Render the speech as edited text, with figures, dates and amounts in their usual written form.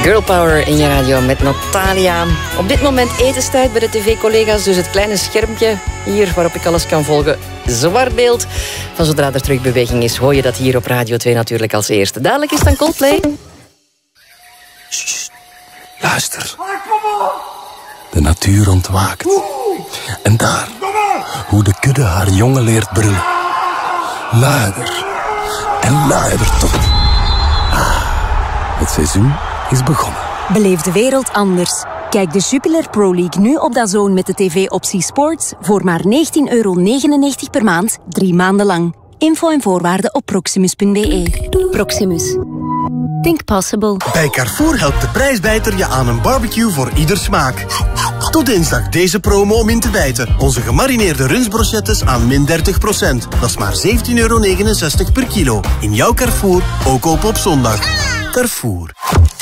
Girl Power in je radio met Natalia. Op dit moment etenstijd bij de tv-collega's, dus het kleine schermpje hier waarop ik alles kan volgen. Zwart beeld. Van zodra er terug beweging is, hoor je dat hier op Radio 2 natuurlijk als eerste. Dadelijk is dan Coldplay. Sst, luister. De natuur ontwaakt. En daar, hoe de kudde haar jongen leert brullen. Luider en luider tot. Het seizoen is begonnen. Beleef de wereld anders. Kijk de Jupiler Pro League nu op DAZN met de tv-optie Sports voor maar €19,99 per maand, 3 maanden lang. Info en voorwaarden op proximus.be. Proximus. Think possible. Bij Carrefour helpt de prijsbijter je aan een barbecue voor ieder smaak. Tot dinsdag deze promo om in te bijten. Onze gemarineerde rundsbrochettes aan min 30%. Dat is maar €17,69 per kilo. In jouw Carrefour, ook open op zondag. Carrefour.